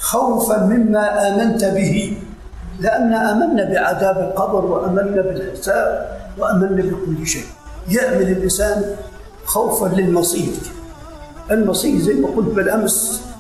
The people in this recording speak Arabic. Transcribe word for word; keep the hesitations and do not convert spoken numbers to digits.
خوفا مما آمنت به، لأن آمنا بعذاب القبر وآمنا بالحساب وآمنا بكل شيء. يعمل الإنسان خوفا للمصير. المصير زي ما قلت بالأمس